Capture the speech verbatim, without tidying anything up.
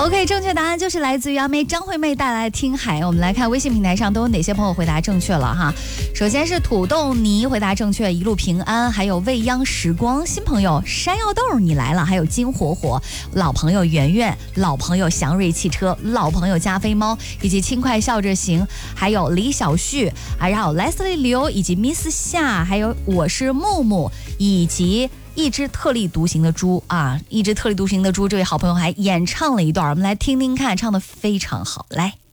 OK， 正确答案就是来自于阿妹张惠妹带来的听海。我们来看微信平台上都有哪些朋友回答正确了哈。首先是土豆泥回答正确，一路平安，还有未央时光，新朋友山药豆你来了，还有金火火，老朋友圆圆，老朋友祥瑞汽车，老朋友加菲猫，以及轻快笑着行，还有李小旭，还有 Leslie 刘，以及 Miss 夏，还有我是木木，以及一只特立独行的猪啊，一只特立独行的猪，这位好朋友还演唱了一段，我们来听听看，唱得非常好，来。